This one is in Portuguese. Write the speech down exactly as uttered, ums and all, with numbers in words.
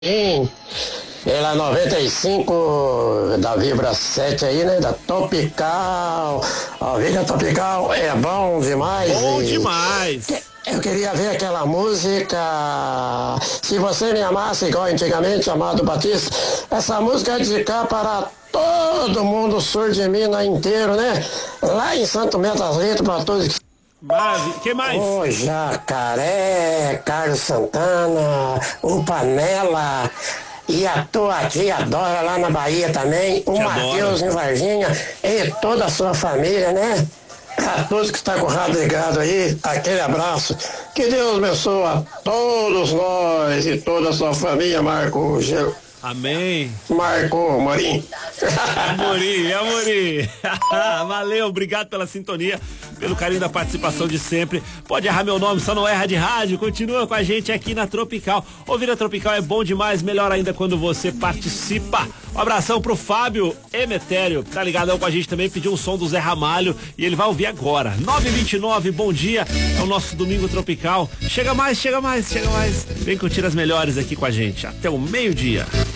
Sim, pela noventa e cinco da Vibra sete aí, né? Da Tropical. A Vibra Tropical é bom demais. Bom e... demais. Eu queria ver aquela música Se Você Me Amasse, igual antigamente, Amado Batista. Essa música é dedicar para todo mundo surdo de Minas inteiro, né? Lá em Santo Mé das Letras, para todos. Maravilha. Quem mais? O Jacaré, Carlos Santana, o Panela e a tua tia Dora lá na Bahia também, o Matheus em Varginha e toda a sua família, né? A todos que estão com o rádio ligado aí, aquele abraço. Que Deus abençoe a todos nós e toda a sua família, Marco Gelo. Amém. Marco Morim. Amorim, Amorim. Valeu, obrigado pela sintonia, pelo carinho da participação de sempre. Pode errar meu nome, só não erra de rádio. Continua com a gente aqui na Tropical. Ouvir a Tropical é bom demais, melhor ainda quando você participa. Um abração pro Fábio Emetério, tá ligadão com a gente também, pediu um som do Zé Ramalho e ele vai ouvir agora. nove e vinte e nove, bom dia, é o nosso Domingo Tropical. Chega mais, chega mais, chega mais. Vem curtir as melhores aqui com a gente, até o meio-dia.